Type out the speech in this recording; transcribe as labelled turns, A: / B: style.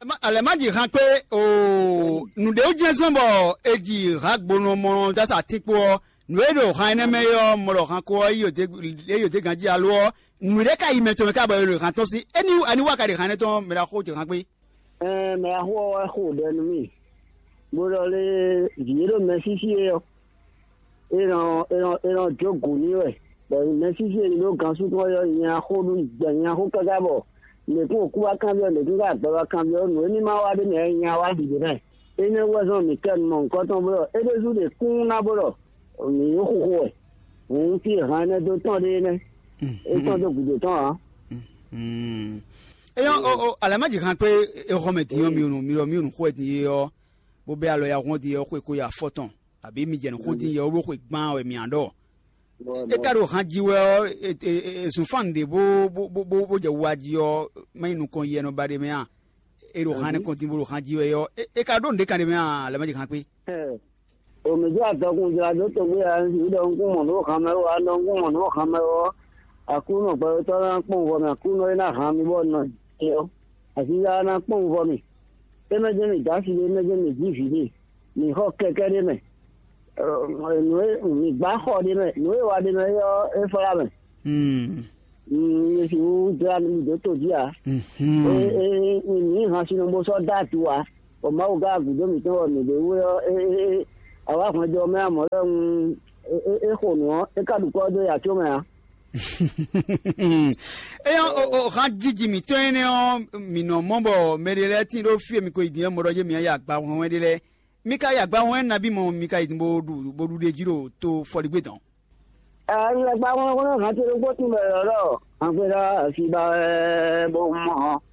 A: ale ma ji han pe o nu de o je san bo eji ha gbono mo ta sa tipo nu e do han ne me yo mo ro han ko yo te kan ji alo nu de ka yi me to me ka ba yo han to si ani wa ka de han to me ra ko je han pe
B: me ho de nu mi mo ro le ji ro me si yo ero jogo ni we bo me si lo kan su to yo yan ho lu yan ho ka ga bo le ko ku akan le ga ba kan no ni ma wa de ne yan wa di de ene wa so mi kan mo ko to bo e de su de kun na bo mi ho ho o ti ha ne do to de ne e to do ku to ha
A: o ala ma ji kan pe e ho me ti yo mi unu ko ti yo bo be alo ya ko ti yo ko ya foton abi mi je no ko ti yo ro ko gban o mi ando e karo han jiwe sun fan de bo je waji yo mai nu kon ye no ba de me a e ro han kon ti bo han jiwe yo e ka do de kan de me a la ma ji kan pe
B: o me ja to kun ja do to me a si do kun mo no kan me wa no kun mo no kan me wa akuno ba to na pon wo na kuno na ha mi bo no yo asi ya na pon wo mi e me je mi da si me je mi ji fi ni ho keke de me mi gba ho de me no wa de me yo e fara me ni si u ja ni do to ji a ni ha si no mo so da tu wa o ma o ga gu do mi to mi de wo awa kan jo me amo ho no e ka du ko do ya cho me a
A: o ha jiji mi to ene o mi no mombo merele tin ro fi mi ko idin mo roje mi ya gba won wedele mi ka ya gba won na bi mo mi ka idin bo du de jiro to for the gbetan
B: ya gba won ha ti ro go ti me ro an pe ra si ba bo mo